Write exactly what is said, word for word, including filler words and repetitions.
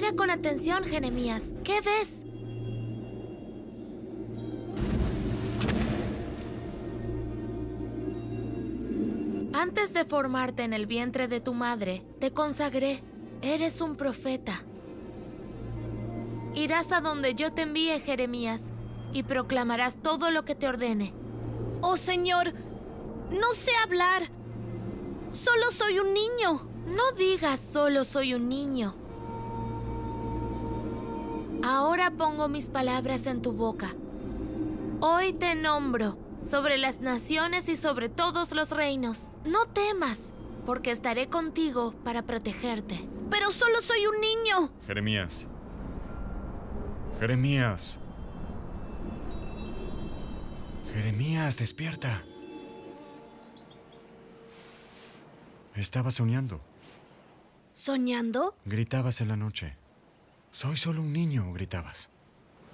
Mira con atención, Jeremías. ¿Qué ves? Antes de formarte en el vientre de tu madre, te consagré. Eres un profeta. Irás a donde yo te envíe, Jeremías, y proclamarás todo lo que te ordene. Oh, Señor, no sé hablar. Solo soy un niño. No digas solo soy un niño. Ahora pongo mis palabras en tu boca. Hoy te nombro sobre las naciones y sobre todos los reinos. No temas, porque estaré contigo para protegerte. Pero solo soy un niño. Jeremías. Jeremías. Jeremías, despierta. Estaba soñando. ¿Soñando? Gritabas en la noche. Soy solo un niño, gritabas.